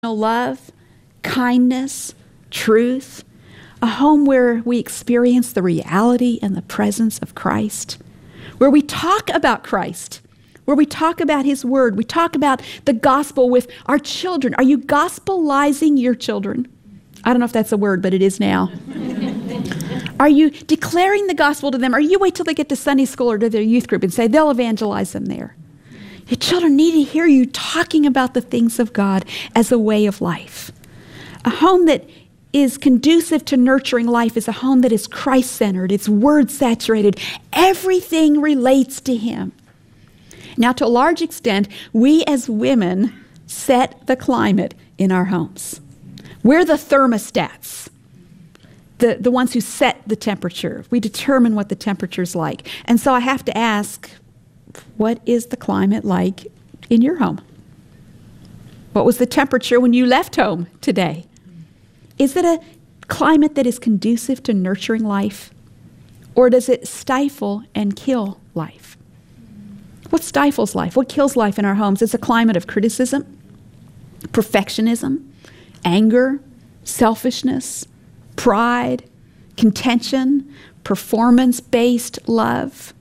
love, kindness, truth, a home where we experience the reality and the presence of Christ, where we talk about Christ, where we talk about His Word, we talk about the gospel with our children. Are you gospelizing your children? I don't know if that's a word, but it is now. Are you declaring the gospel to them, or you wait till they get to Sunday school or to their youth group and say they'll evangelize them there? Your children need to hear you talking about the things of God as a way of life. A home that is conducive to nurturing life is a home that is Christ-centered, it's word-saturated. Everything relates to Him. Now, to a large extent, we as women set the climate in our homes. We're the thermostats, the ones who set the temperature. We determine what the temperature's like. And so I have to ask, what is the climate like in your home? What was the temperature when you left home today? Is it a climate that is conducive to nurturing life? Or does it stifle and kill life? What stifles life? What kills life in our homes? It's a climate of criticism, perfectionism, anger, selfishness, pride, contention, performance-based love.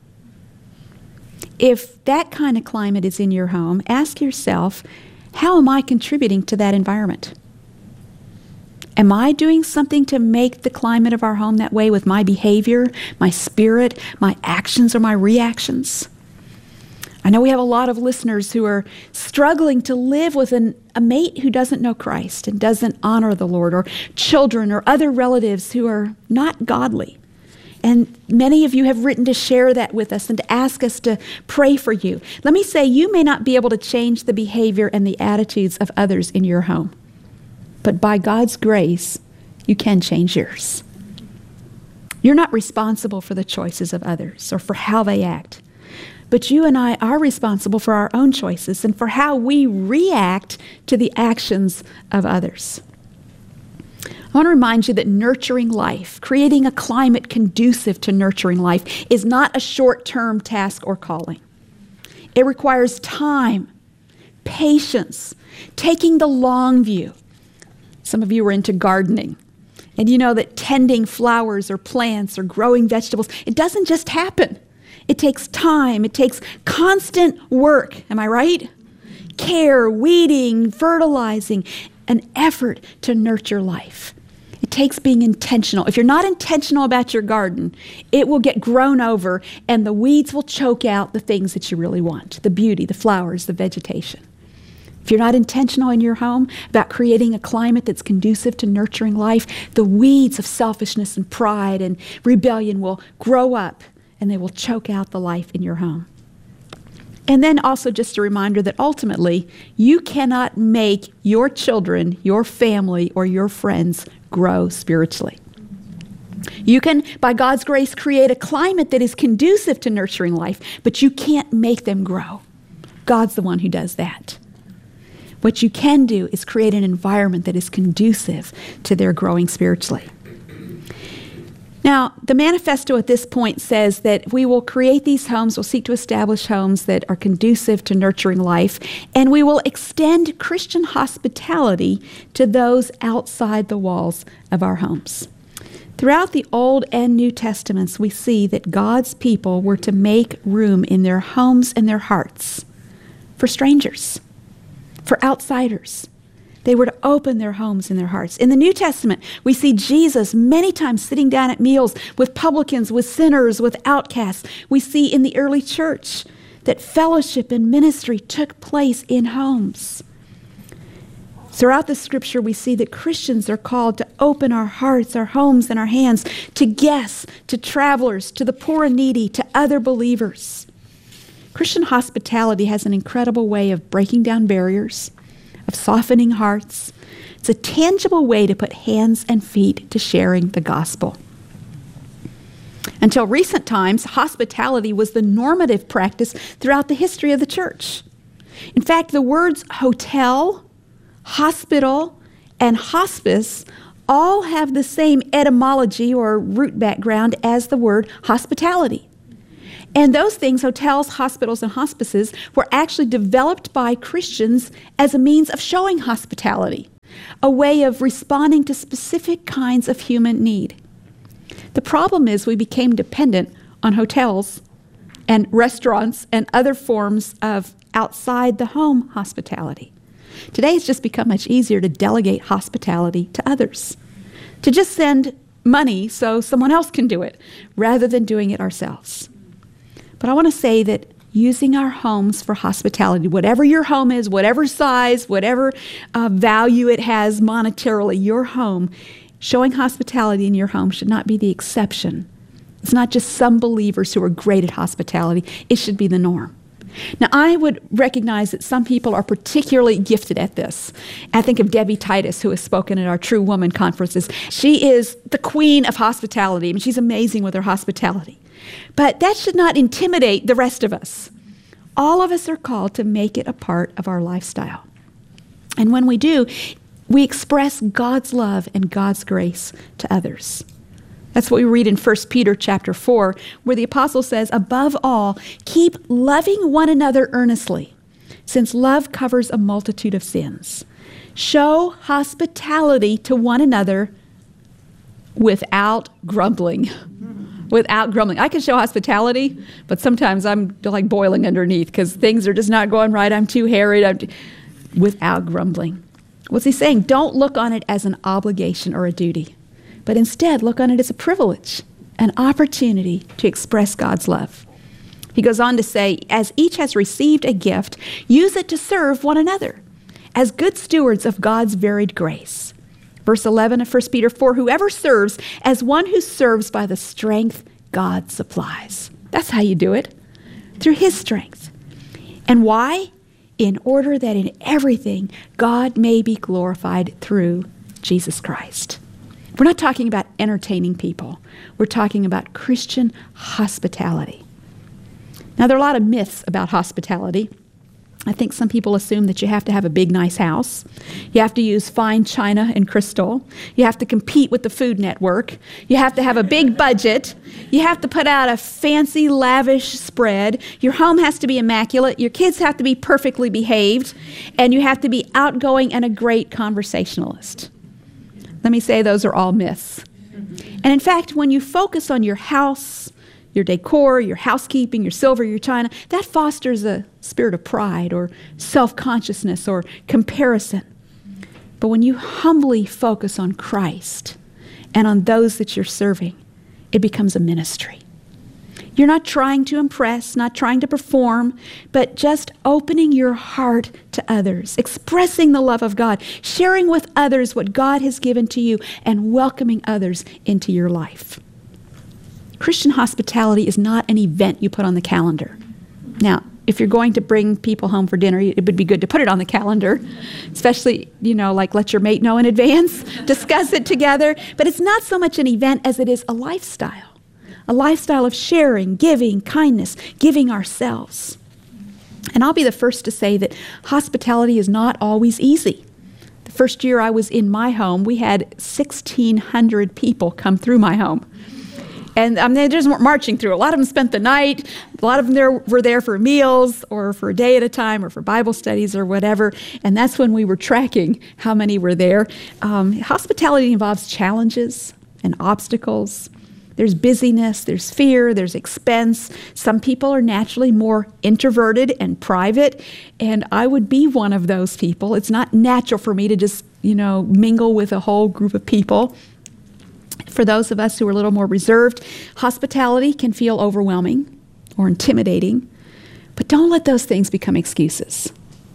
If that kind of climate is in your home, ask yourself, how am I contributing to that environment? Am I doing something to make the climate of our home that way with my behavior, my spirit, my actions, or my reactions? I know we have a lot of listeners who are struggling to live with a mate who doesn't know Christ and doesn't honor the Lord, or children or other relatives who are not godly. And many of you have written to share that with us and to ask us to pray for you. Let me say, you may not be able to change the behavior and the attitudes of others in your home, but by God's grace, you can change yours. You're not responsible for the choices of others or for how they act. But you and I are responsible for our own choices and for how we react to the actions of others. I want to remind you that nurturing life, creating a climate conducive to nurturing life, is not a short-term task or calling. It requires time, patience, taking the long view. Some of you are into gardening, and you know that tending flowers or plants or growing vegetables, it doesn't just happen. It takes time. It takes constant work. Am I right? Care, weeding, fertilizing, an effort to nurture life. It takes being intentional. If you're not intentional about your garden, it will get grown over and the weeds will choke out the things that you really want, the beauty, the flowers, the vegetation. If you're not intentional in your home about creating a climate that's conducive to nurturing life, the weeds of selfishness and pride and rebellion will grow up and they will choke out the life in your home. And then also just a reminder that ultimately, you cannot make your children, your family, or your friends grow spiritually. You can, by God's grace, create a climate that is conducive to nurturing life, but you can't make them grow. God's the one who does that. What you can do is create an environment that is conducive to their growing spiritually. Now, the manifesto at this point says that we will create these homes, we'll seek to establish homes that are conducive to nurturing life, and we will extend Christian hospitality to those outside the walls of our homes. Throughout the Old and New Testaments, we see that God's people were to make room in their homes and their hearts for strangers, for outsiders. They were to open their homes and their hearts. In the New Testament, we see Jesus many times sitting down at meals with publicans, with sinners, with outcasts. We see in the early church that fellowship and ministry took place in homes. Throughout the scripture, we see that Christians are called to open our hearts, our homes, and our hands to guests, to travelers, to the poor and needy, to other believers. Christian hospitality has an incredible way of breaking down barriers, of softening hearts. It's a tangible way to put hands and feet to sharing the gospel. Until recent times, hospitality was the normative practice throughout the history of the church. In fact, the words hotel, hospital, and hospice all have the same etymology or root background as the word hospitality. And those things, hotels, hospitals, and hospices, were actually developed by Christians as a means of showing hospitality, a way of responding to specific kinds of human need. The problem is we became dependent on hotels and restaurants and other forms of outside the home hospitality. Today it's just become much easier to delegate hospitality to others, to just send money so someone else can do it, rather than doing it ourselves. But I want to say that using our homes for hospitality, whatever your home is, whatever size, whatever value it has monetarily, your home, showing hospitality in your home should not be the exception. It's not just some believers who are great at hospitality. It should be the norm. Now, I would recognize that some people are particularly gifted at this. I think of Debbie Titus, who has spoken at our True Woman conferences. She is the queen of hospitality. I mean, she's amazing with her hospitality. But that should not intimidate the rest of us. All of us are called to make it a part of our lifestyle. And when we do, we express God's love and God's grace to others. That's what we read in 1 Peter chapter 4, where the apostle says, above all, keep loving one another earnestly, since love covers a multitude of sins. Show hospitality to one another without grumbling. Without grumbling. I can show hospitality, but sometimes I'm like boiling underneath because things are just not going right. I'm too harried. Without grumbling. What's he saying? Don't look on it as an obligation or a duty, but instead look on it as a privilege, an opportunity to express God's love. He goes on to say, as each has received a gift, use it to serve one another as good stewards of God's varied grace. Verse 11 of 1 Peter 4, whoever serves as one who serves by the strength God supplies. That's how you do it, through his strength. And why? In order that in everything God may be glorified through Jesus Christ. We're not talking about entertaining people. We're talking about Christian hospitality. Now, there are a lot of myths about hospitality. I think some people assume that you have to have a big, nice house. You have to use fine china and crystal. You have to compete with the Food Network. You have to have a big budget. You have to put out a fancy, lavish spread. Your home has to be immaculate. Your kids have to be perfectly behaved. And you have to be outgoing and a great conversationalist. Let me say those are all myths. And in fact, when you focus on your house, your decor, your housekeeping, your silver, your china, that fosters a spirit of pride or self-consciousness or comparison. But when you humbly focus on Christ and on those that you're serving, it becomes a ministry. You're not trying to impress, not trying to perform, but just opening your heart to others, expressing the love of God, sharing with others what God has given to you, and welcoming others into your life. Christian hospitality is not an event you put on the calendar. Now, if you're going to bring people home for dinner, it would be good to put it on the calendar, especially, like let your mate know in advance, discuss it together. But it's not so much an event as it is a lifestyle of sharing, giving, kindness, giving ourselves. And I'll be the first to say that hospitality is not always easy. The first year I was in my home, we had 1,600 people come through my home. And they just weren't marching through. A lot of them spent the night. A lot of them were there for meals or for a day at a time or for Bible studies or whatever. And that's when we were tracking how many were there. Hospitality involves challenges and obstacles. There's busyness, there's fear, there's expense. Some people are naturally more introverted and private, and I would be one of those people. It's not natural for me to just, mingle with a whole group of people. For those of us who are a little more reserved, hospitality can feel overwhelming or intimidating, but don't let those things become excuses.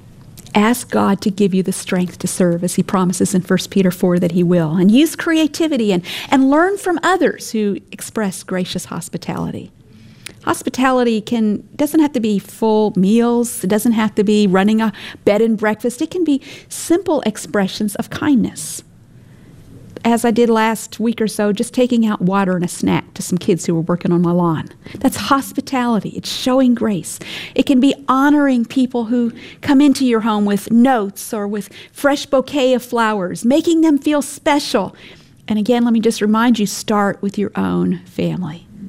Ask God to give you the strength to serve, as he promises in 1 Peter 4 that he will, and use creativity and learn from others who express gracious hospitality. Hospitality doesn't have to be full meals. It doesn't have to be running a bed and breakfast. It can be simple expressions of kindness. As I did last week or so, just taking out water and a snack to some kids who were working on my lawn. That's hospitality. It's showing grace. It can be honoring people who come into your home with notes or with fresh bouquet of flowers, making them feel special. And again, let me just remind you, start with your own family.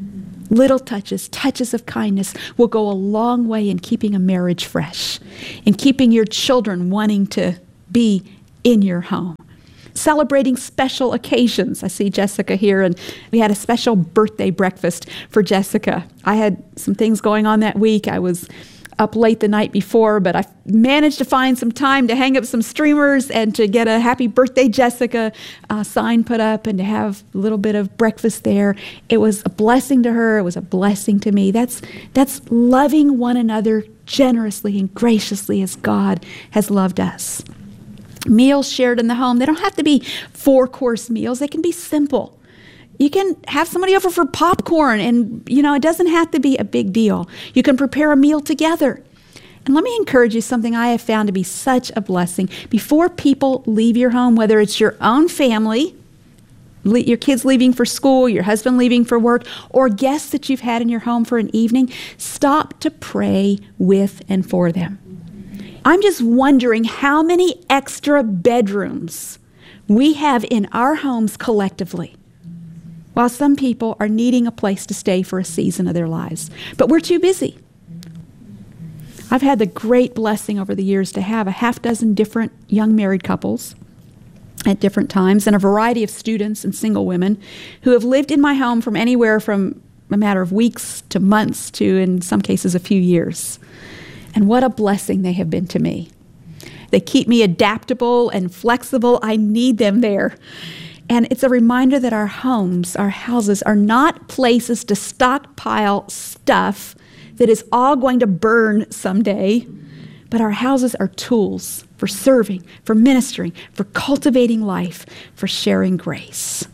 Little touches of kindness will go a long way in keeping a marriage fresh, in keeping your children wanting to be in your home. Celebrating special occasions. I see Jessica here, and we had a special birthday breakfast for Jessica. I had some things going on that week. I was up late the night before, but I managed to find some time to hang up some streamers and to get a happy birthday Jessica sign put up and to have a little bit of breakfast there. It was a blessing to her. It was a blessing to me. That's loving one another generously and graciously as God has loved us. Meals shared in the home, they don't have to be 4-course meals. They can be simple. You can have somebody over for popcorn and, it doesn't have to be a big deal. You can prepare a meal together. And let me encourage you something I have found to be such a blessing. Before people leave your home, whether it's your own family, your kids leaving for school, your husband leaving for work, or guests that you've had in your home for an evening, stop to pray with and for them. I'm just wondering how many extra bedrooms we have in our homes collectively, while some people are needing a place to stay for a season of their lives. But we're too busy. I've had the great blessing over the years to have a half dozen different young married couples at different times and a variety of students and single women who have lived in my home from anywhere from a matter of weeks to months to, in some cases, a few years. And what a blessing they have been to me. They keep me adaptable and flexible. I need them there. And it's a reminder that our homes, our houses, are not places to stockpile stuff that is all going to burn someday, but our houses are tools for serving, for ministering, for cultivating life, for sharing grace.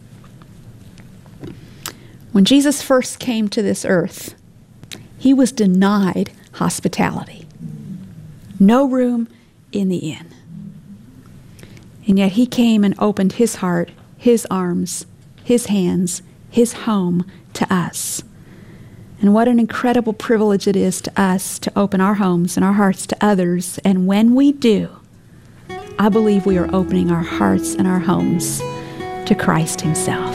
When Jesus first came to this earth, he was denied hospitality. No room in the inn. And yet he came and opened his heart, his arms, his hands, his home to us. And what an incredible privilege it is to us to open our homes and our hearts to others. And when we do, I believe we are opening our hearts and our homes to Christ himself.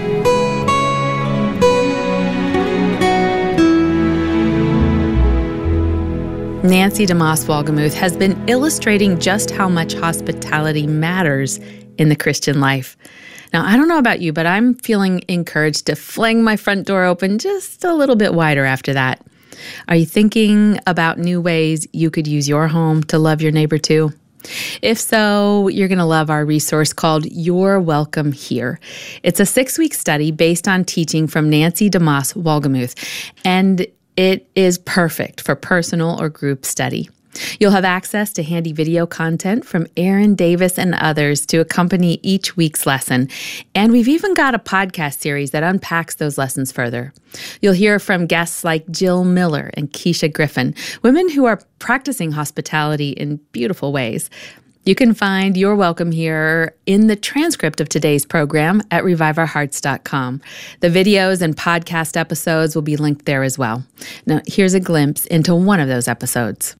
Nancy DeMoss Wolgemuth has been illustrating just how much hospitality matters in the Christian life. Now, I don't know about you, but I'm feeling encouraged to fling my front door open just a little bit wider after that. Are you thinking about new ways you could use your home to love your neighbor too? If so, you're going to love our resource called You're Welcome Here. It's a 6-week study based on teaching from Nancy DeMoss Wolgemuth, and it is perfect for personal or group study. You'll have access to handy video content from Aaron Davis and others to accompany each week's lesson. And we've even got a podcast series that unpacks those lessons further. You'll hear from guests like Jill Miller and Keisha Griffin, women who are practicing hospitality in beautiful ways. You can find You're Welcome Here in the transcript of today's program at reviveourhearts.com. The videos and podcast episodes will be linked there as well. Now, here's a glimpse into one of those episodes.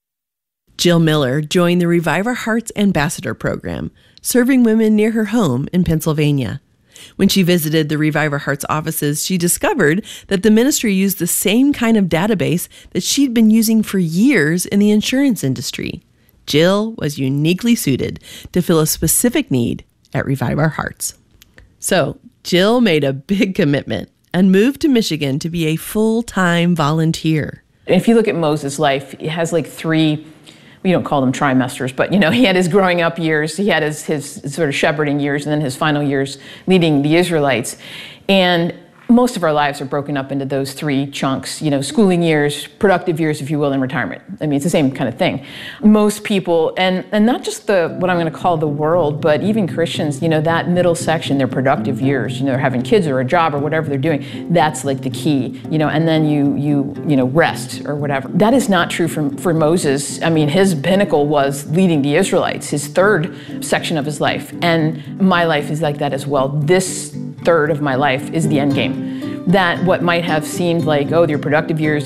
Jill Miller joined the Revive Our Hearts Ambassador Program, serving women near her home in Pennsylvania. When she visited the Revive Our Hearts offices, she discovered that the ministry used the same kind of database that she'd been using for years in the insurance industry. Jill was uniquely suited to fill a specific need at Revive Our Hearts. So Jill made a big commitment and moved to Michigan to be a full-time volunteer. If you look at Moses' life, he has like 3, we don't call them trimesters, but he had his growing up years, he had his sort of shepherding years, and then his final years leading the Israelites. And most of our lives are broken up into those 3 chunks, schooling years, productive years, if you will, and retirement. I mean, it's the same kind of thing. Most people, and not just what I'm going to call the world, but even Christians, that middle section, their productive years, they're having kids or a job or whatever they're doing, that's like the key, and then you rest or whatever. That is not true for Moses. I mean, his pinnacle was leading the Israelites, his 3rd section of his life. And my life is like that as well. This 1/3 of my life is the end game. That what might have seemed like, your productive years,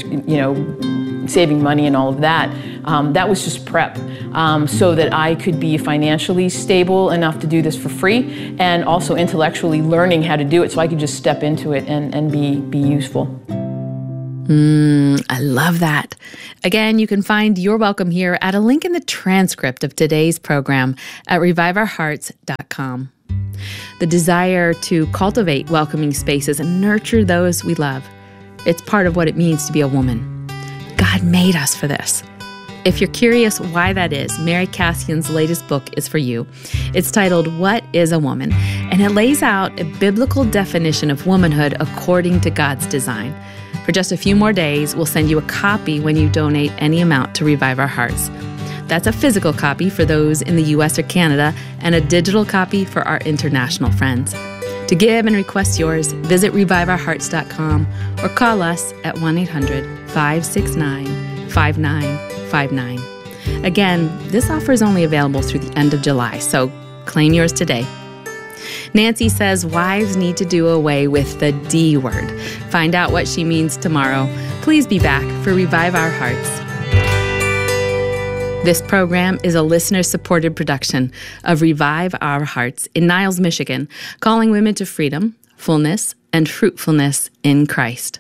saving money and all of that, that was just prep so that I could be financially stable enough to do this for free and also intellectually learning how to do it so I could just step into it and be useful. I love that. Again, you can find You're Welcome Here at a link in the transcript of today's program at reviveourhearts.com. The desire to cultivate welcoming spaces and nurture those we love. It's part of what it means to be a woman. God made us for this. If you're curious why that is, Mary Cassian's latest book is for you. It's titled, What is a Woman? And it lays out a biblical definition of womanhood according to God's design. For just a few more days, we'll send you a copy when you donate any amount to Revive Our Hearts. That's a physical copy for those in the U.S. or Canada, and a digital copy for our international friends. To give and request yours, visit reviveourhearts.com or call us at 1-800-569-5959. Again, this offer is only available through the end of July, so claim yours today. Nancy says wives need to do away with the D word. Find out what she means tomorrow. Please be back for Revive Our Hearts. This program is a listener-supported production of Revive Our Hearts in Niles, Michigan, calling women to freedom, fullness, and fruitfulness in Christ.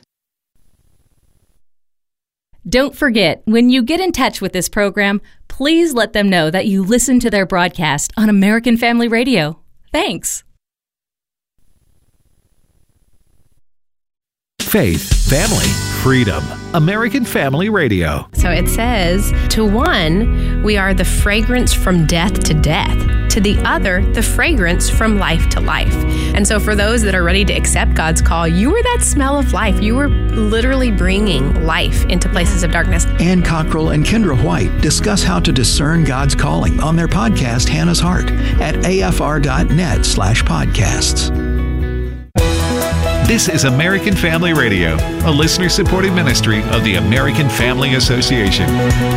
Don't forget, when you get in touch with this program, please let them know that you listen to their broadcast on American Family Radio. Thanks. Faith, family, freedom. American Family Radio. So it says, to one, we are the fragrance from death to death. To the other, the fragrance from life to life. And so for those that are ready to accept God's call, you were that smell of life. You were literally bringing life into places of darkness. Ann Cockrell and Kendra White discuss how to discern God's calling on their podcast, Hannah's Heart, at afr.net/podcasts. This is American Family Radio, a listener-supported ministry of the American Family Association.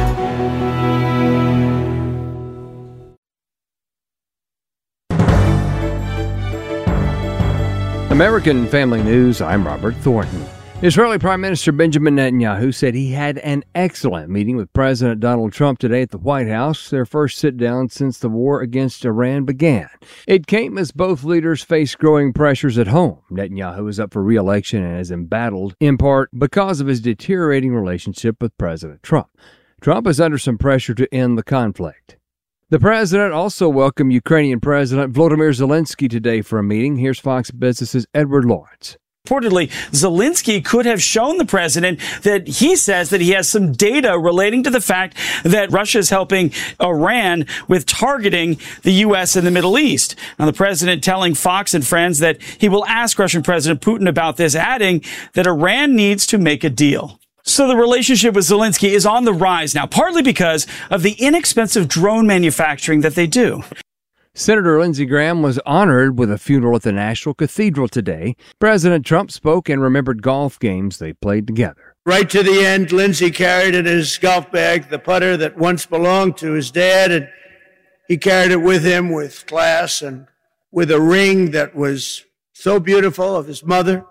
American Family News, I'm Robert Thornton. Israeli Prime Minister Benjamin Netanyahu said he had an excellent meeting with President Donald Trump today at the White House, their first sit-down since the war against Iran began. It came as both leaders face growing pressures at home. Netanyahu is up for re-election and is embattled, in part because of his deteriorating relationship with President Trump. Trump is under some pressure to end the conflict. The president also welcomed Ukrainian President Volodymyr Zelensky today for a meeting. Here's Fox Business's Edward Lawrence. Reportedly, Zelensky could have shown the president that he says that he has some data relating to the fact that Russia is helping Iran with targeting the U.S. in the Middle East. Now, the president telling Fox and Friends that he will ask Russian President Putin about this, adding that Iran needs to make a deal. So the relationship with Zelensky is on the rise now, partly because of the inexpensive drone manufacturing that they do. Senator Lindsey Graham was honored with a funeral at the National Cathedral today. President Trump spoke and remembered golf games they played together. Right to the end, Lindsey carried in his golf bag the putter that once belonged to his dad, and he carried it with him with class and with a ring that was so beautiful of his mother.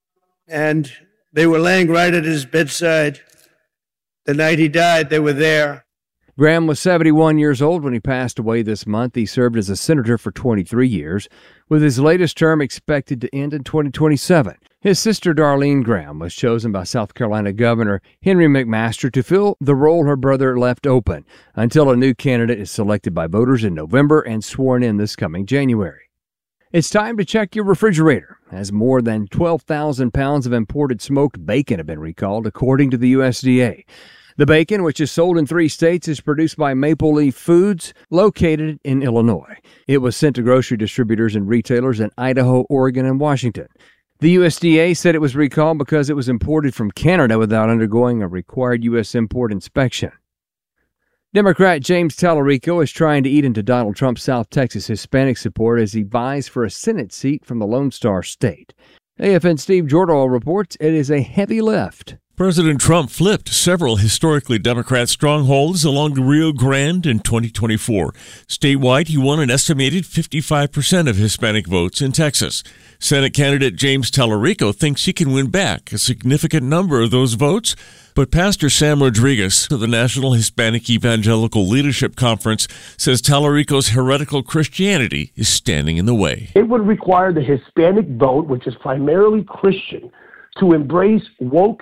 And they were laying right at his bedside. The night he died, they were there. Graham was 71 years old when he passed away this month. He served as a senator for 23 years, with his latest term expected to end in 2027. His sister Darlene Graham was chosen by South Carolina Governor Henry McMaster to fill the role her brother left open until a new candidate is selected by voters in November and sworn in this coming January. It's time to check your refrigerator, as more than 12,000 pounds of imported smoked bacon have been recalled, according to the USDA. The bacon, which is sold in 3 states, is produced by Maple Leaf Foods, located in Illinois. It was sent to grocery distributors and retailers in Idaho, Oregon, and Washington. The USDA said it was recalled because it was imported from Canada without undergoing a required U.S. import inspection. Democrat James Tallarico is trying to eat into Donald Trump's South Texas Hispanic support as he vies for a Senate seat from the Lone Star State. AFN Steve Jordahl reports it is a heavy lift. President Trump flipped several historically Democrat strongholds along the Rio Grande in 2024. Statewide, he won an estimated 55% of Hispanic votes in Texas. Senate candidate James Tallarico thinks he can win back a significant number of those votes, but Pastor Sam Rodriguez of the National Hispanic Evangelical Leadership Conference says Tallarico's heretical Christianity is standing in the way. It would require the Hispanic vote, which is primarily Christian, to embrace woke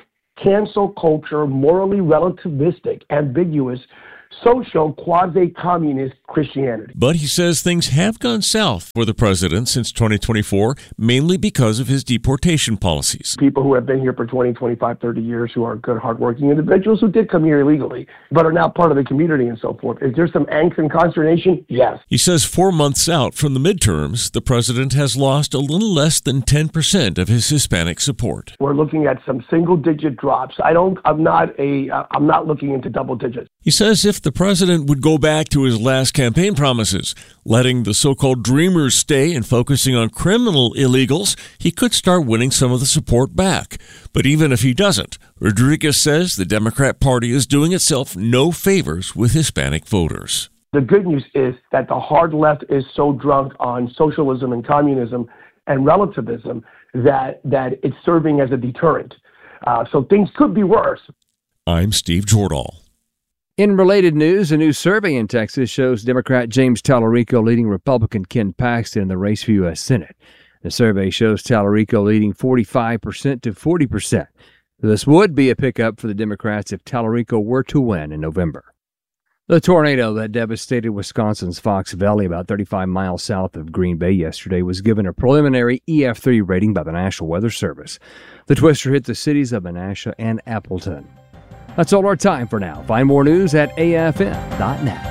cancel culture, morally relativistic, ambiguous, social, quasi-communist Christianity. But he says things have gone south for the president since 2024, mainly because of his deportation policies. People who have been here for 20, 25, 30 years, who are good, hardworking individuals who did come here illegally, but are now part of the community and so forth. Is there some angst and consternation? Yes. He says 4 months out from the midterms, the president has lost a little less than 10% of his Hispanic support. We're looking at some single-digit drops. I'm not looking into double digits. He says if the president would go back to his last campaign promises, letting the so-called dreamers stay and focusing on criminal illegals, he could start winning some of the support back. But even if he doesn't, Rodriguez says the Democrat Party is doing itself no favors with Hispanic voters. The good news is that the hard left is so drunk on socialism and communism and relativism that it's serving as a deterrent. So things could be worse. I'm Steve Jordahl. In related news, a new survey in Texas shows Democrat James Tallarico leading Republican Ken Paxton in the race for U.S. Senate. The survey shows Tallarico leading 45% to 40%. This would be a pickup for the Democrats if Tallarico were to win in November. The tornado that devastated Wisconsin's Fox Valley about 35 miles south of Green Bay yesterday was given a preliminary EF3 rating by the National Weather Service. The twister hit the cities of Menasha and Appleton. That's all our time for now. Find more news at afm.net.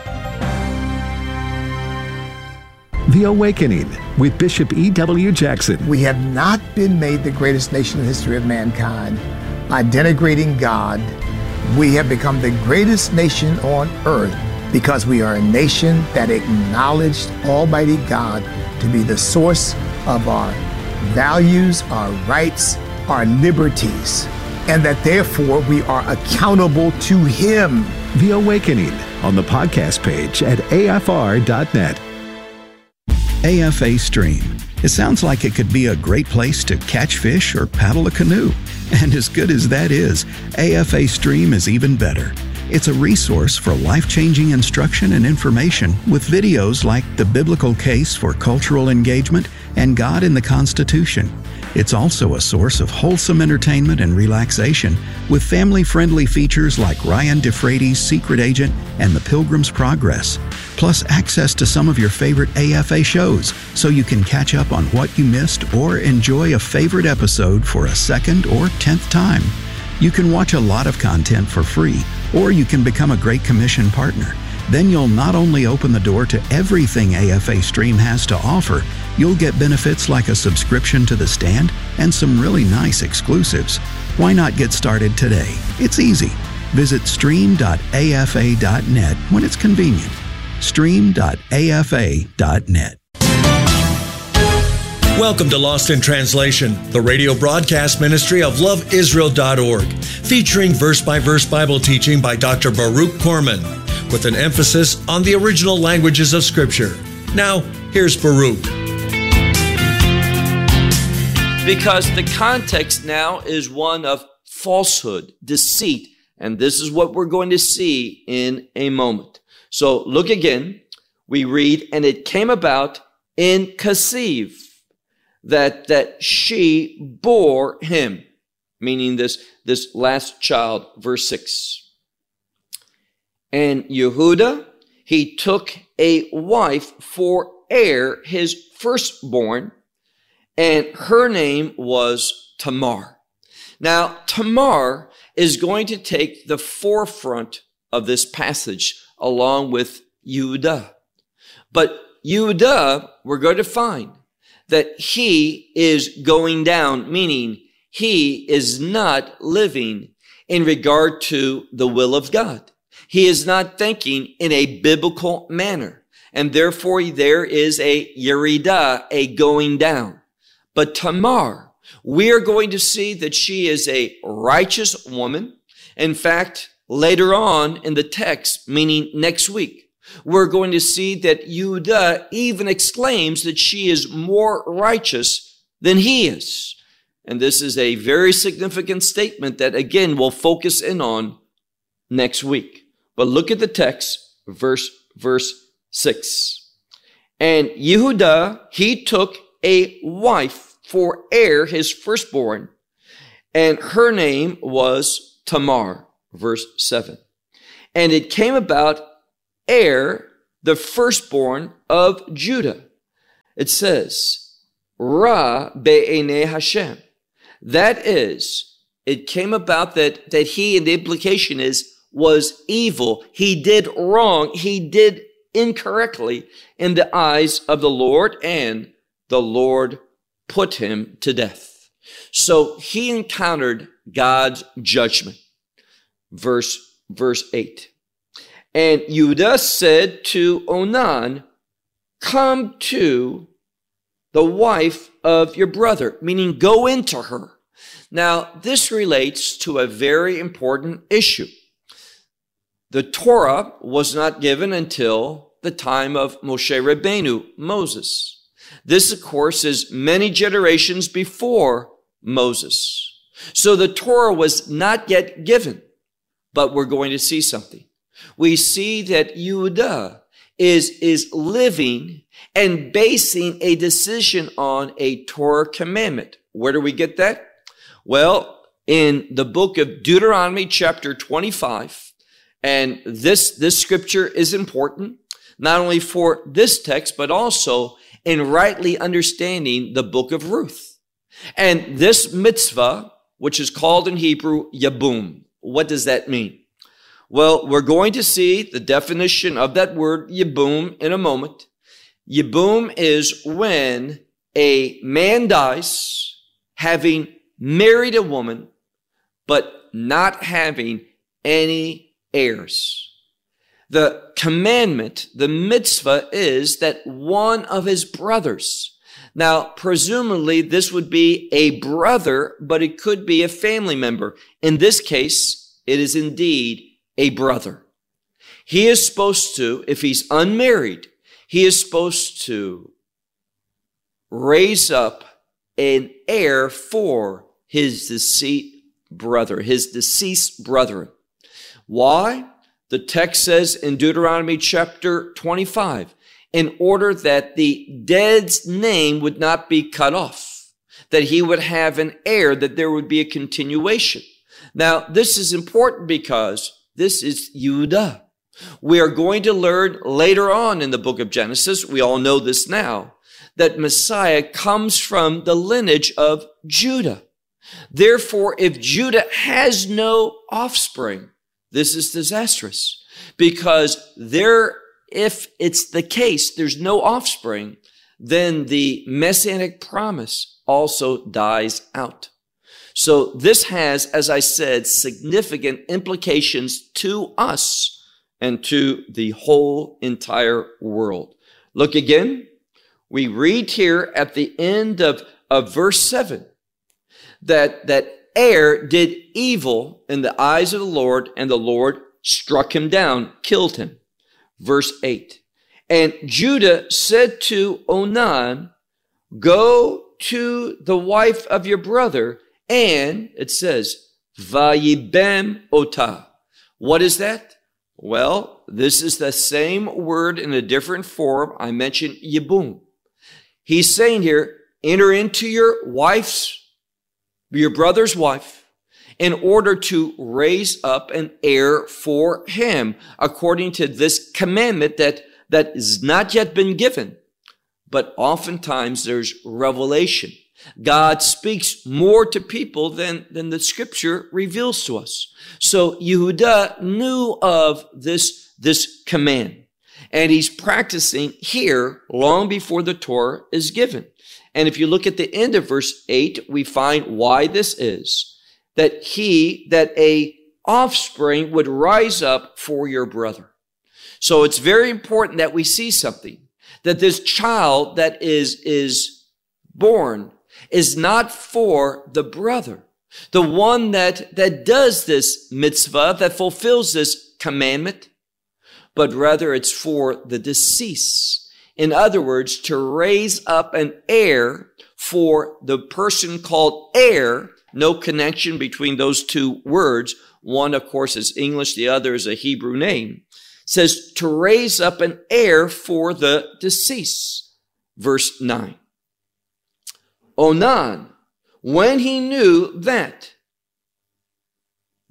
The Awakening with Bishop E.W. Jackson. We have not been made the greatest nation in the history of mankind by denigrating God. We have become the greatest nation on earth because we are a nation that acknowledged Almighty God to be the source of our values, our rights, our liberties, and that therefore we are accountable to Him. The Awakening on the podcast page at afr.net. AFA Stream. It sounds like it could be a great place to catch fish or paddle a canoe. And as good as that is, AFA Stream is even better. It's a resource for life-changing instruction and information with videos like The Biblical Case for Cultural Engagement and God in the Constitution. It's also a source of wholesome entertainment and relaxation with family-friendly features like Ryan DeFrady's Secret Agent and The Pilgrim's Progress, plus access to some of your favorite AFA shows so you can catch up on what you missed or enjoy a favorite episode for a second or 10th time. You can watch a lot of content for free, or you can become a Great Commission partner. Then you'll not only open the door to everything AFA Stream has to offer, you'll get benefits like a subscription to The Stand and some really nice exclusives. Why not get started today? It's easy. Visit stream.afa.net when it's convenient. Stream.afa.net. Welcome to Lost in Translation, the radio broadcast ministry of loveisrael.org, featuring verse-by-verse Bible teaching by Dr. Baruch Korman, with an emphasis on the original languages of Scripture. Now, here's Baruch. Because the context now is one of falsehood, deceit, and this is what we're going to see in a moment. So look again. We read, and it came about in Kasiv that she bore him, meaning this last child, verse 6. And Yehuda, he took a wife for Er, his firstborn, and her name was Tamar. Now, Tamar is going to take the forefront of this passage along with Yehuda. But Yehuda, we're going to find that he is going down, meaning he is not living in regard to the will of God. He is not thinking in a biblical manner. And therefore, there is a yerida, a going down. But Tamar, we are going to see that she is a righteous woman. In fact, later on in the text, meaning next week, we're going to see that Yehuda even exclaims that she is more righteous than he is. And this is a very significant statement that, again, we'll focus in on next week. But look at the text, verse 6. And Yehuda, he took a wife for Er, his firstborn, and her name was Tamar. Verse 7. And it came about the firstborn of Judah. It says, Ra be'enei Hashem. That is, it came about that he, and the implication is, was evil. He did wrong. He did incorrectly in the eyes of the Lord, and the Lord put him to death. So he encountered God's judgment. Verse 8. And Judah said to Onan, come to the wife of your brother, meaning go into her. Now, this relates to a very important issue. The Torah was not given until the time of Moshe Rabbeinu, Moses. This, of course, is many generations before Moses. So the Torah was not yet given, but we're going to see something. We see that Judah is living and basing a decision on a Torah commandment. Where do we get that? Well, in the book of Deuteronomy chapter 25, and this scripture is important, not only for this text, but also in rightly understanding the book of Ruth. And this mitzvah, which is called in Hebrew, Yibum, what does that mean? Well, we're going to see the definition of that word Yibum in a moment. Yibum is when a man dies having married a woman, but not having any heirs. The commandment, the mitzvah, is that one of his brothers. Now, presumably, this would be a brother, but it could be a family member. In this case, it is indeed a brother. He is supposed to, if he's unmarried, he is supposed to raise up an heir for his deceased brethren. Why? The text says in Deuteronomy chapter 25, in order that the dead's name would not be cut off, that he would have an heir, that there would be a continuation. Now, this is important because this is Judah. We are going to learn later on in the book of Genesis, we all know this now, that Messiah comes from the lineage of Judah. Therefore, if Judah has no offspring, this is disastrous, because if it's the case, there's no offspring, then the messianic promise also dies out. So this has, as I said, significant implications to us and to the whole entire world. Look again. We read here at the end of verse 7 that Er did evil in the eyes of the Lord, and the Lord struck him down, killed him. Verse 8. And Judah said to Onan, go to the wife of your brother, and it says, Vayibem ota. What is that? Well, this is the same word in a different form. I mentioned Yibum. He's saying here, enter into your brother's wife, in order to raise up an heir for him, according to this commandment that has not yet been given. But oftentimes there's revelation. God speaks more to people than the scripture reveals to us. So Yehudah knew of this command, and he's practicing here long before the Torah is given. And if you look at the end of verse 8, we find why this is, that a offspring would rise up for your brother. So it's very important that we see something, that this child that is born is not for the brother, the one that does this mitzvah, that fulfills this commandment, but rather it's for the deceased. In other words, to raise up an heir for the person called heir. No connection between those two words. One, of course, is English. The other is a Hebrew name. It says to raise up an heir for the deceased. Verse 9. Onan, when he knew that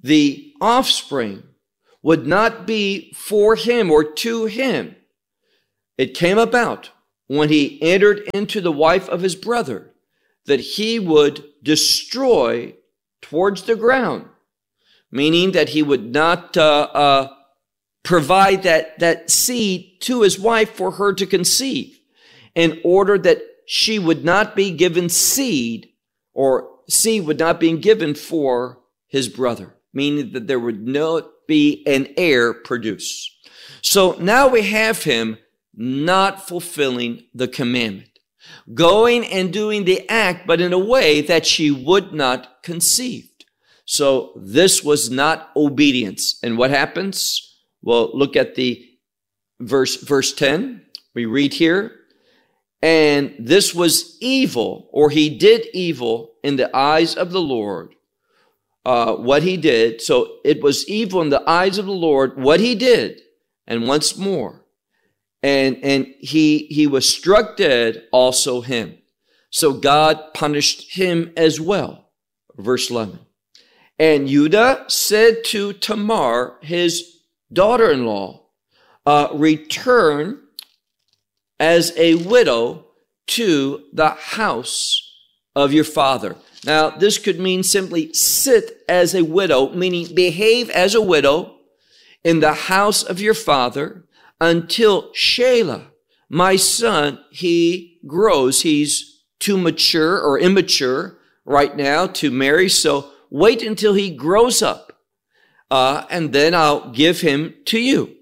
the offspring would not be for him or to him. It came about when he entered into the wife of his brother that he would destroy towards the ground, meaning that he would not provide that seed to his wife for her to conceive, in order that she would not be given seed, or seed would not be given for his brother, meaning that there would not be an heir produced. So now we have him not fulfilling the commandment, going and doing the act, but in a way that she would not conceive. So this was not obedience. And what happens? Well, look at the verse 10. We read here, and this was evil, or he did evil in the eyes of the Lord. What he did. So it was evil in the eyes of the Lord, what he did. And once more, and he was struck dead, also him. So God punished him as well. Verse 11. And Judah said to Tamar, his daughter-in-law, return as a widow to the house of your father. Now, this could mean simply sit as a widow, meaning behave as a widow in the house of your father until Shelah, my son, he grows. He's too mature or immature right now to marry, so wait until he grows up, and then I'll give him to you.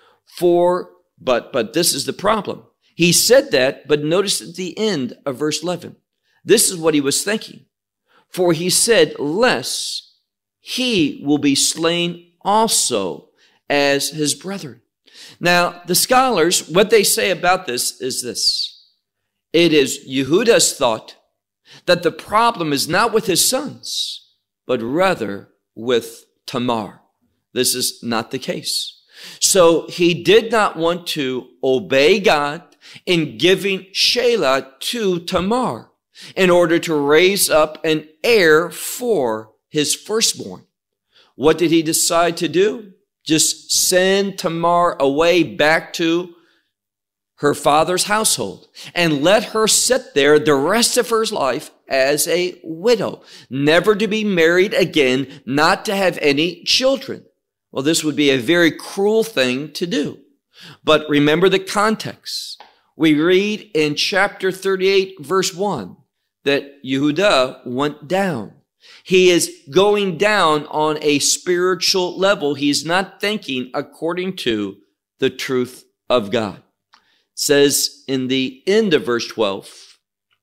But this is the problem. He said that, but notice at the end of verse 11, this is what he was thinking. For he said, lest he will be slain also as his brethren. Now, the scholars, what they say about this is this. It is Yehuda's thought that the problem is not with his sons, but rather with Tamar. This is not the case. So he did not want to obey God in giving Shelah to Tamar in order to raise up an heir for his firstborn. What did he decide to do? Just send Tamar away back to her father's household and let her sit there the rest of her life as a widow, never to be married again, not to have any children. Well, this would be a very cruel thing to do. But remember the context. We read in chapter 38, verse 1, that Yehudah went down. He is going down on a spiritual level. He's not thinking according to the truth of God. It says in the end of verse 12,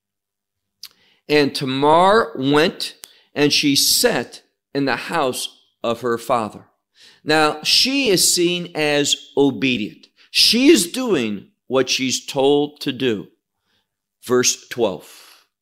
and Tamar went and she sat in the house of her father. Now, she is seen as obedient. She is doing what she's told to do. Verse 12.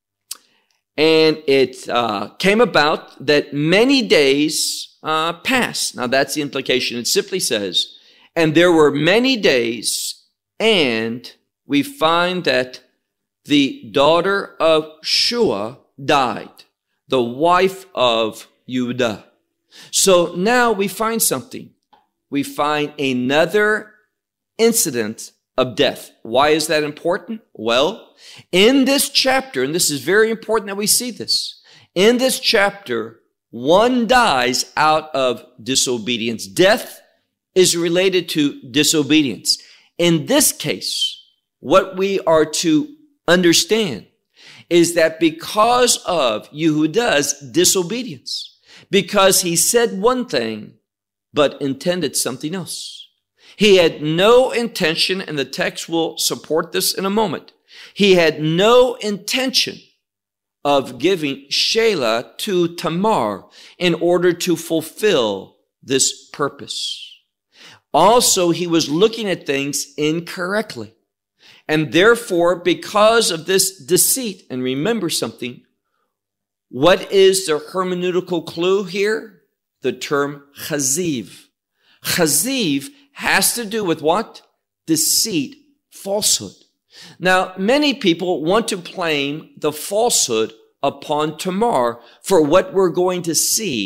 And it came about that many days passed. Now, that's the implication. It simply says, and there were many days, and we find that the daughter of Shua died, the wife of Judah. So now we find something. We find another incident of death. Why is that important? Well, in this chapter, and this is very important that we see this, in this chapter, one dies out of disobedience. Death is related to disobedience. In this case, what we are to understand is that because of Yehudah's disobedience, because he said one thing, but intended something else. He had no intention, and the text will support this in a moment. He had no intention of giving Shelah to Tamar in order to fulfill this purpose. Also, he was looking at things incorrectly. And therefore, because of this deceit, and remember something, what is the hermeneutical clue here? The term chaziv. Chaziv has to do with what? Deceit, falsehood. Now, many people want to blame the falsehood upon Tamar for what we're going to see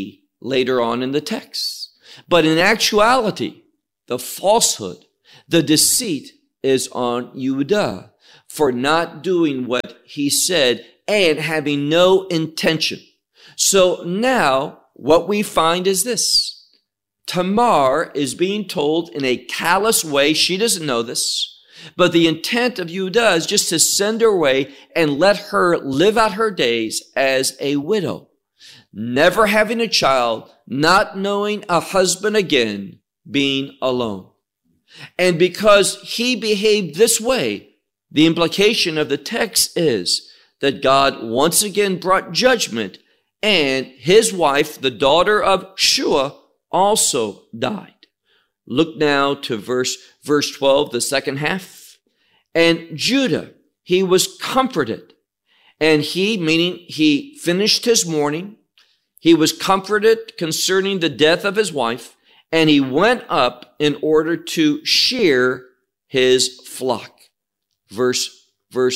later on in the text. But in actuality, the falsehood, the deceit is on Judah for not doing what he said and having no intention. So now what we find is this. Tamar is being told in a callous way, she doesn't know this, but the intent of Judah is just to send her away and let her live out her days as a widow, never having a child, not knowing a husband again, being alone. And because he behaved this way, the implication of the text is that God once again brought judgment, and his wife, the daughter of Shua, also died. Look now to verse 12, the second half. And Judah, he was comforted, and he, meaning he finished his mourning, he was comforted concerning the death of his wife, and he went up in order to shear his flock. Verse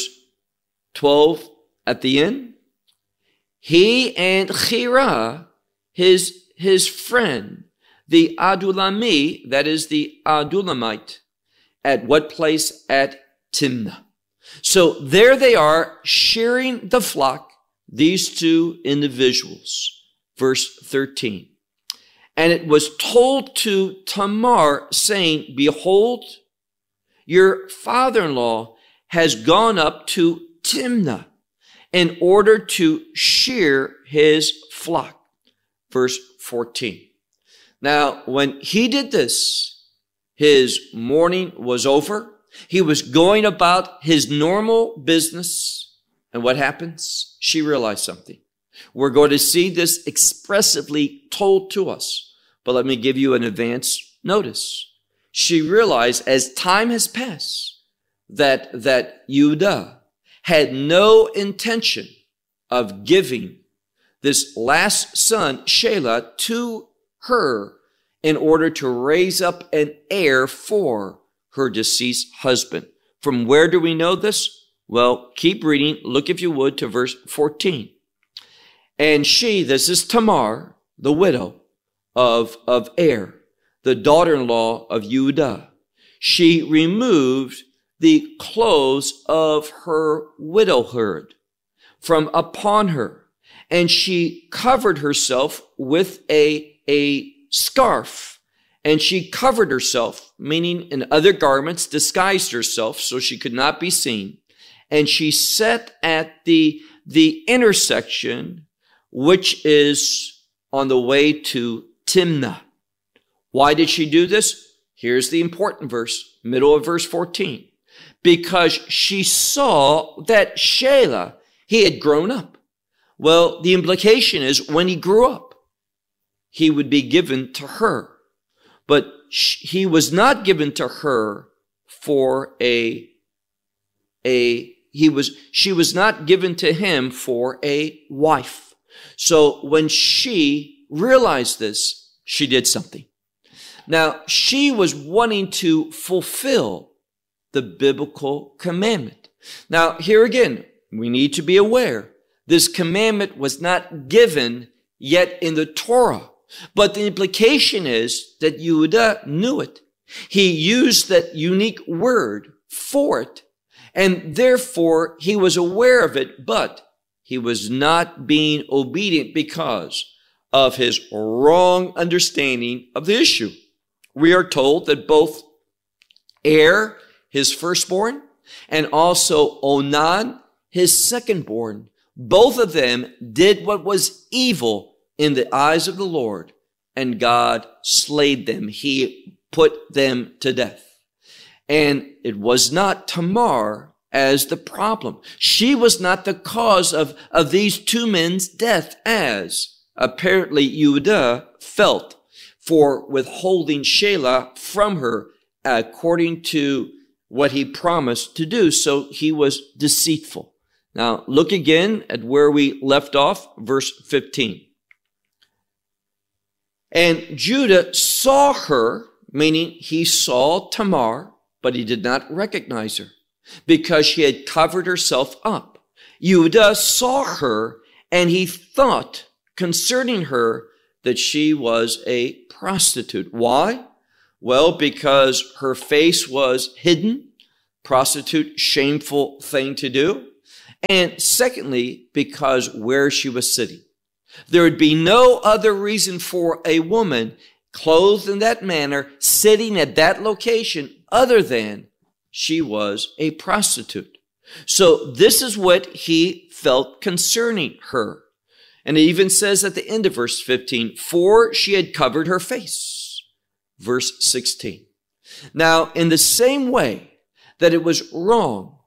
12 at the end. He and Chirah, his friend, the Adulami, that is the Adulamite, at what place? At Timnah. So there they are, shearing the flock, these two individuals. Verse 13. And it was told to Tamar, saying, behold, your father-in-law has gone up to Timnah in order to shear his flock. Verse 14. Now, when he did this, his mourning was over. He was going about his normal business. And what happens? She realized something. We're going to see this expressively told to us. But let me give you an advance notice. She realized as time has passed that Judah had no intention of giving this last son, Shelah, to her in order to raise up an heir for her deceased husband. From where do we know this? Well, keep reading. Look, if you would, to verse 14. And she, this is Tamar, the widow of Er, the daughter-in-law of Judah, she removed the clothes of her widowhood from upon her, and she covered herself with a scarf, and she covered herself, meaning in other garments, disguised herself so she could not be seen, and she sat at the intersection, which is on the way to Timnah. Why did she do this? Here's the important verse, middle of verse 14. Because she saw that Shelah, he had grown up. Well, the implication is when he grew up, he would be given to her. But he was not given to her for she was not given to him for a wife. So when she realized this, she did something. Now, she was wanting to fulfill the biblical commandment. Now, here again, we need to be aware, this commandment was not given yet in the Torah, but the implication is that Judah knew it. He used that unique word for it, and therefore he was aware of it, but he was not being obedient because of his wrong understanding of the issue. We are told that both Er, his firstborn, and also Onan, his secondborn, both of them did what was evil in the eyes of the Lord, and God slayed them. He put them to death. And it was not Tamar as the problem. She was not the cause of these two men's death, as apparently Judah felt for withholding Shelah from her according to what he promised to do. So he was deceitful. Now look again at where we left off, verse 15. And Judah saw her, meaning he saw Tamar, but he did not recognize her because she had covered herself up. Judah saw her, and he thought concerning her that she was a prostitute. Why? Well, because her face was hidden, prostitute, shameful thing to do. And secondly, because where she was sitting. There would be no other reason for a woman clothed in that manner, sitting at that location, other than she was a prostitute. So this is what he felt concerning her. And it even says at the end of verse 15, for she had covered her face. Verse 16. Now, in the same way that it was wrong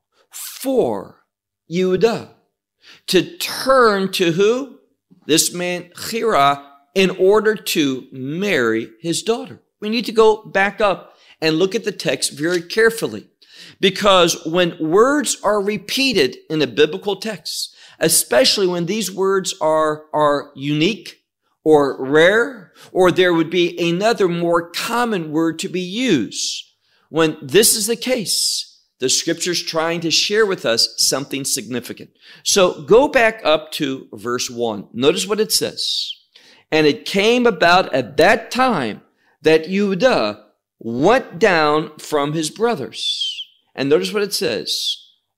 for Yehudah to turn to who? This man, Hira, in order to marry his daughter. We need to go back up and look at the text very carefully. Because when words are repeated in a biblical text, especially when these words are unique or rare, or there would be another more common word to be used. When this is the case, the scripture's trying to share with us something significant. So go back up to verse 1. Notice what it says. And it came about at that time that Yehudah went down from his brothers. And notice what it says.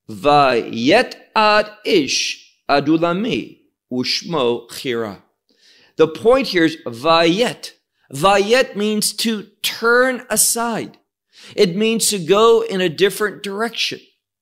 Vayet ad ish adulami ushmo Hira. The point here is vayet. Vayet means to turn aside. It means to go in a different direction.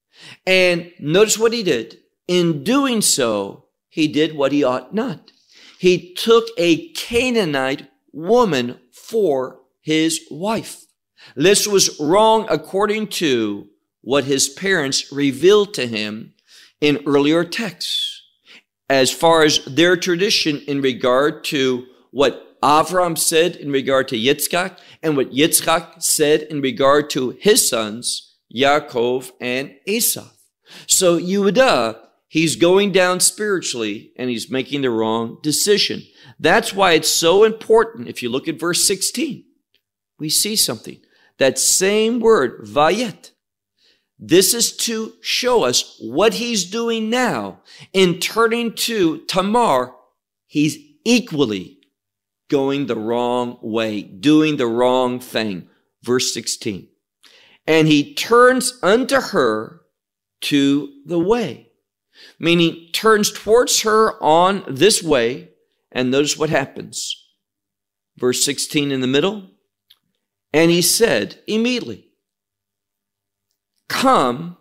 And notice what he did. In doing so, he did what he ought not. He took a Canaanite woman for his wife. This was wrong according to what his parents revealed to him in earlier texts. As far as their tradition in regard to what Avram said in regard to Yitzchak, and what Yitzchak said in regard to his sons, Yaakov and Esau. So Yehudah, he's going down spiritually, and he's making the wrong decision. That's why it's so important. If you look at verse 16, we see something. That same word, vayet. This is to show us what he's doing now in turning to Tamar. He's equally going the wrong way, doing the wrong thing. Verse 16. And he turns unto her to the way, meaning turns towards her on this way. And notice what happens. Verse 16 in the middle. And he said immediately, come,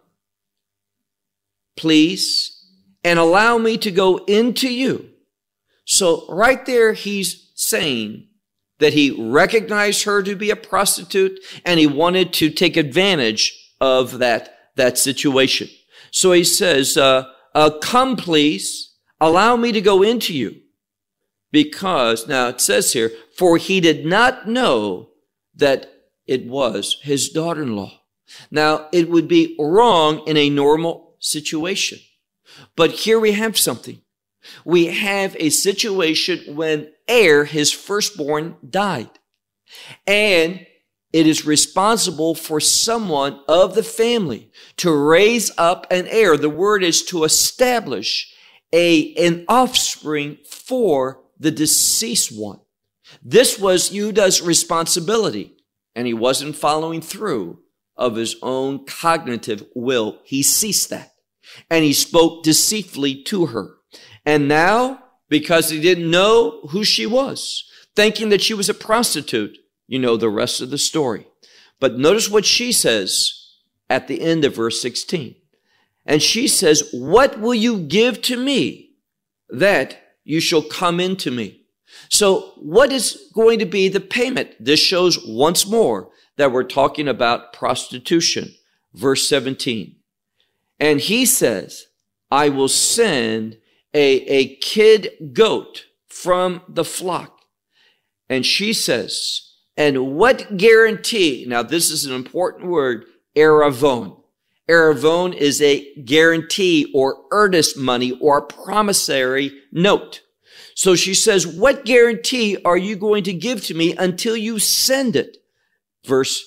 please, and allow me to go into you. So right there, he's saying that he recognized her to be a prostitute and he wanted to take advantage of that situation. So he says, come, please, allow me to go into you. Because, now it says here, for he did not know that it was his daughter-in-law. Now, it would be wrong in a normal situation. But here we have something. We have a situation when Er, his firstborn, died. And it is responsible for someone of the family to raise up an heir. The word is to establish an offspring for the deceased one. This was Yehudah's responsibility, and he wasn't following through of his own cognitive will. He ceased that. And he spoke deceitfully to her. And now, because he didn't know who she was, thinking that she was a prostitute, you know the rest of the story. But notice what she says at the end of verse 16. And she says, what will you give to me that you shall come into me? So what is going to be the payment? This shows once more that we're talking about prostitution. Verse 17. And he says, I will send a kid goat from the flock. And she says, and what guarantee? Now this is an important word, eravon. Eravon is a guarantee or earnest money or promissory note. So she says, what guarantee are you going to give to me until you send it? Verse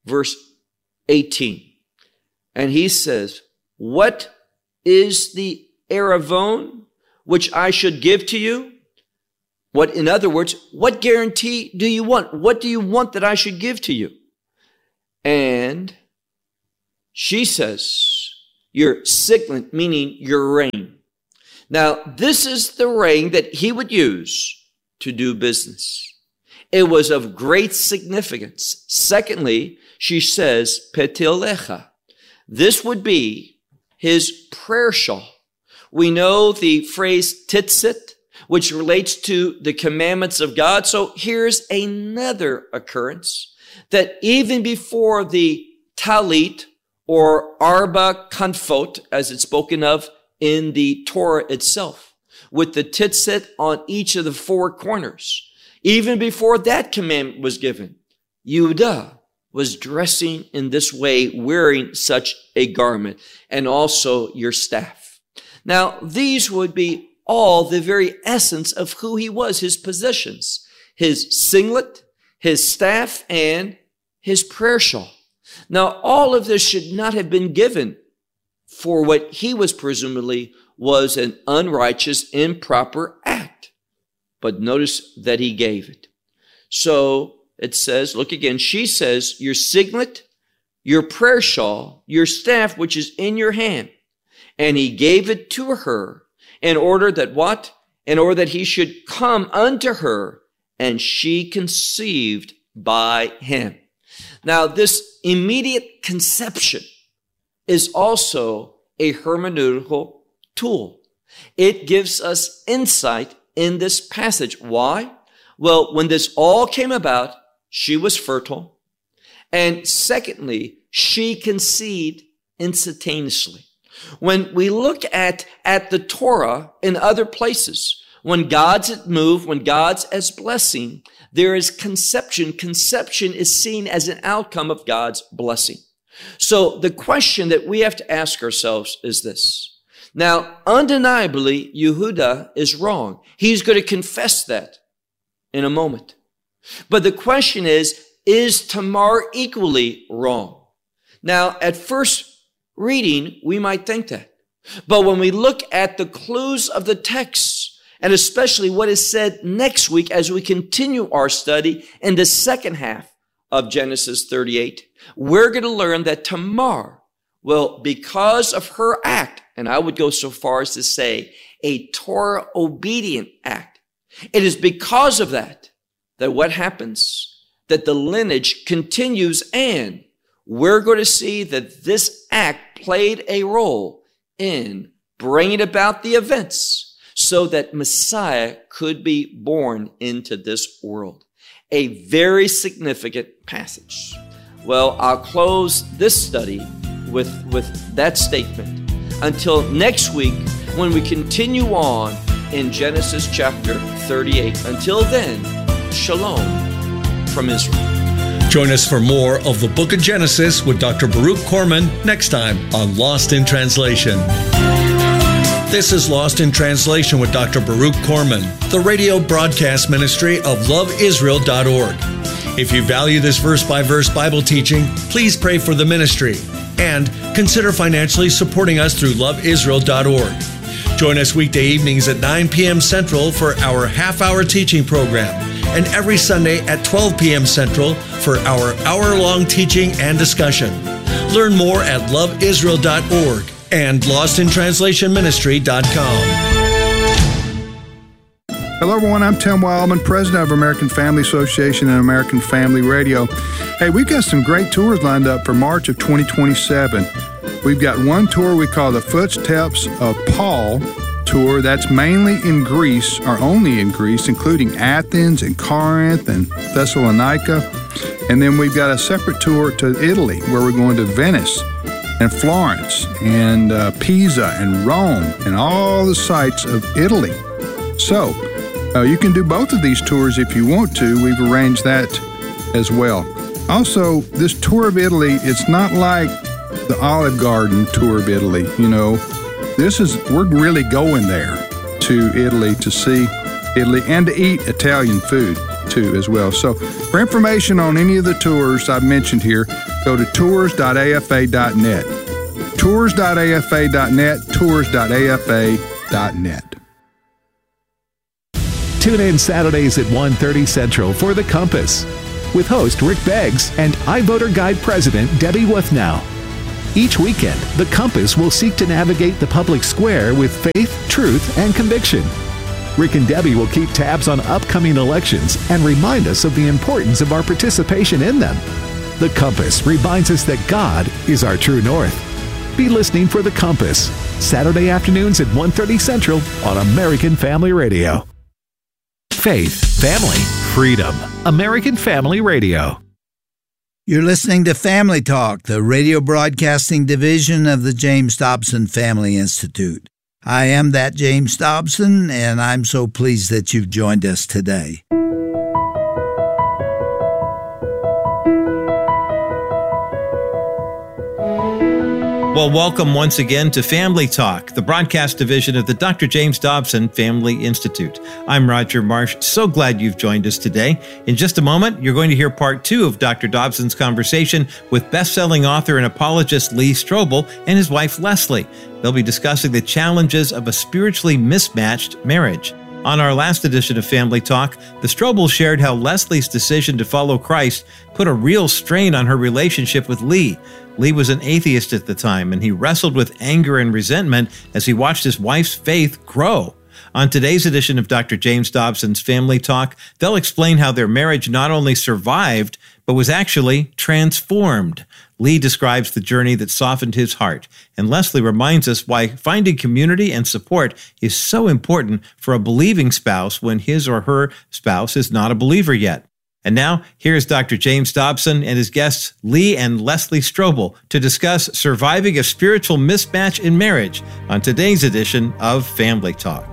18. And he says, what is the eravon which I should give to you? In other words, what guarantee do you want? What do you want that I should give to you? And she says, your signet, meaning your ring. Now, this is the ring that he would use to do business. It was of great significance. Secondly, she says, petilecha. This would be his prayer shawl. We know the phrase tzitzit, which relates to the commandments of God. So here's another occurrence that even before the talit or arba kanfot, as it's spoken of in the Torah itself, with the tzitzit on each of the four corners, even before that commandment was given, Yehudah was dressing in this way, wearing such a garment, and also your staff. Now, these would be all the very essence of who he was, his possessions, his singlet, his staff, and his prayer shawl. Now, all of this should not have been given for what he was presumably was an unrighteous, improper act. But notice that he gave it. So it says, look again, she says, your signet, your prayer shawl, your staff, which is in your hand. And he gave it to her in order that what? In order that he should come unto her, and she conceived by him. Now, this immediate conception is also a hermeneutical tool. It gives us insight in this passage. Why? Well, when this all came about, she was fertile. And secondly, she conceived instantaneously. When we look at the Torah in other places, when God's at move, when God's as blessing, there is conception. Conception is seen as an outcome of God's blessing. So the question that we have to ask ourselves is this. Now, undeniably, Yehudah is wrong. He's going to confess that in a moment. But the question is Tamar equally wrong? Now, at first reading, we might think that. But when we look at the clues of the text, and especially what is said next week as we continue our study in the second half of Genesis 38, we're going to learn that Tamar, well, because of her act, and I would go so far as to say a Torah-obedient act, it is because of that what happens, that the lineage continues, and we're going to see that this act played a role in bringing about the events so that Messiah could be born into this world. A very significant passage. Well, I'll close this study with that statement until next week when we continue on in Genesis chapter 38. Until then, Shalom from Israel. Join us for more of the book of Genesis with Dr. Baruch Korman next time on Lost in Translation. This is Lost in Translation with Dr. Baruch Korman, the radio broadcast ministry of loveisrael.org. If you value this verse-by-verse Bible teaching, please pray for the ministry and consider financially supporting us through loveisrael.org. Join us weekday evenings at 9 p.m. Central for our half-hour teaching program, and every Sunday at 12 p.m. Central for our hour-long teaching and discussion. Learn more at loveisrael.org and lostintranslationministry.com. Hello, everyone. I'm Tim Wildman, president of American Family Association and American Family Radio. Hey, we've got some great tours lined up for March of 2027. We've got one tour we call the Footsteps of Paul tour. That's mainly in Greece, or only in Greece, including Athens and Corinth and Thessalonica. And then we've got a separate tour to Italy, where we're going to Venice and Florence and Pisa and Rome and all the sites of Italy. So you can do both of these tours if you want to. We've arranged that as well. Also, this tour of Italy, it's not like the Olive Garden tour of Italy. You know, we're really going there to Italy to see Italy and to eat Italian food too as well. So for information on any of the tours I've mentioned here, go to tours.afa.net. Tours.afa.net, tours.afa.net. Tune in Saturdays at 1:30 Central for The Compass with host Rick Beggs and iVoter Guide President Debbie Wuthnow. Each weekend, The Compass will seek to navigate the public square with faith, truth, and conviction. Rick and Debbie will keep tabs on upcoming elections and remind us of the importance of our participation in them. The Compass reminds us that God is our true north. Be listening for The Compass, Saturday afternoons at 1:30 Central on American Family Radio. Faith, family, freedom. American Family Radio. You're listening to Family Talk, the radio broadcasting division of the James Dobson Family Institute. I am that James Dobson, and I'm so pleased that you've joined us today. Well, welcome once again to Family Talk, the broadcast division of the Dr. James Dobson Family Institute. I'm Roger Marsh. So glad you've joined us today. In just a moment, you're going to hear part 2 of Dr. Dobson's conversation with best-selling author and apologist Lee Strobel and his wife Leslie. They'll be discussing the challenges of a spiritually mismatched marriage. On our last edition of Family Talk, the Strobels shared how Leslie's decision to follow Christ put a real strain on her relationship with Lee. Lee was an atheist at the time, and he wrestled with anger and resentment as he watched his wife's faith grow. On today's edition of Dr. James Dobson's Family Talk, they'll explain how their marriage not only survived, but was actually transformed. Lee describes the journey that softened his heart, and Leslie reminds us why finding community and support is so important for a believing spouse when his or her spouse is not a believer yet. And now, here's Dr. James Dobson and his guests Lee and Leslie Strobel to discuss surviving a spiritual mismatch in marriage on today's edition of Family Talk.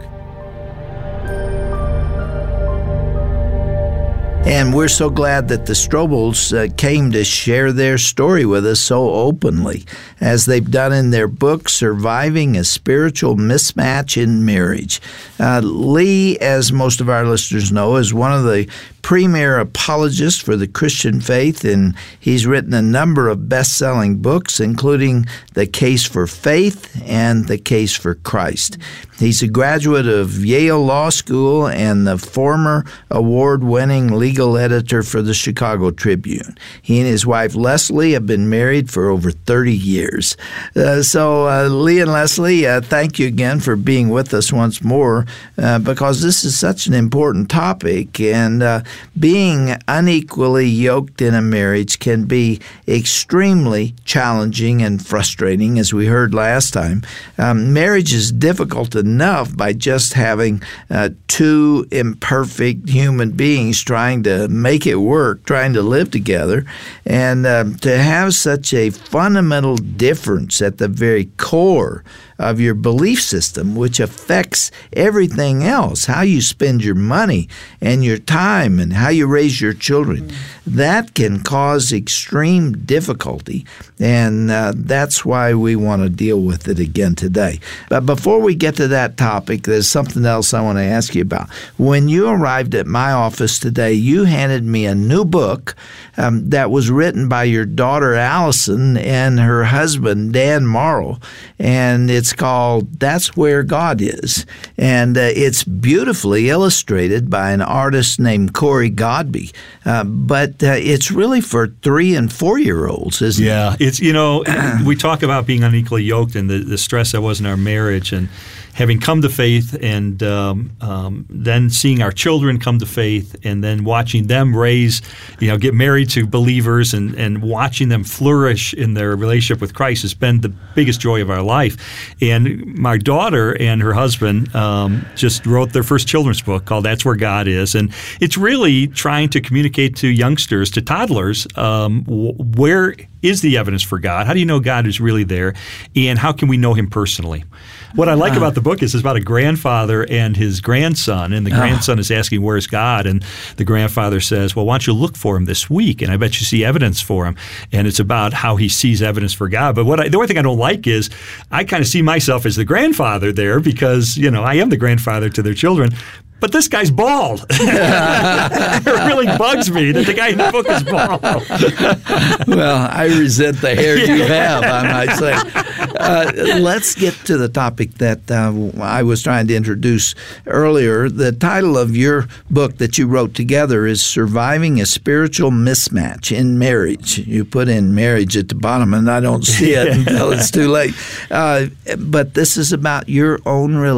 And we're so glad that the Strobels came to share their story with us so openly, as they've done in their book, Surviving a Spiritual Mismatch in Marriage. Lee, as most of our listeners know, is one of the premier apologist for the Christian faith, and he's written a number of best-selling books, including The Case for Faith and The Case for Christ. He's a graduate of Yale Law School and the former award-winning legal editor for the Chicago Tribune. He and his wife Leslie have been married for over 30 years. So Lee and Leslie, thank you again for being with us once more, because this is such an important topic, and being unequally yoked in a marriage can be extremely challenging and frustrating, as we heard last time. Marriage is difficult enough by just having two imperfect human beings trying to make it work, trying to live together, and to have such a fundamental difference at the very core of your belief system, which affects everything else, how you spend your money and your time and how you raise your children. That can cause extreme difficulty, and that's why we want to deal with it again today. But before we get to that topic, there's something else I want to ask you about. When you arrived at my office today, you handed me a new book that was written by your daughter Allison and her husband Dan Morrow, and it's called That's Where God Is. And it's beautifully illustrated by an artist named Corey Godby. But it's really for 3- and 4-year-olds, isn't it? Yeah, it's, you know, we talk about being unequally yoked and the stress that was in our marriage, and having come to faith, and then seeing our children come to faith, and then watching them raise, get married to believers, and watching them flourish in their relationship with Christ has been the biggest joy of our life. And my daughter and her husband just wrote their first children's book called That's Where God Is. And it's really trying to communicate to youngsters, to toddlers, where is the evidence for God? How do you know God is really there? And how can we know Him personally? What I like about the book is it's about a grandfather and his grandson, and the grandson is asking, where's God? And the grandfather says, well, why don't you look for Him this week? And I bet you see evidence for Him. And it's about how he sees evidence for God. But the only thing I don't like is I kind of see myself as the grandfather there because, I am the grandfather to their children. But this guy's bald. It really bugs me that the guy in the book is bald. Well, I resent the hair you have, I might say. Let's get to the topic that I was trying to introduce earlier. The title of your book that you wrote together is Surviving a Spiritual Mismatch in Marriage. You put in marriage at the bottom, and I don't see it until it's too late. But this is about your own relationship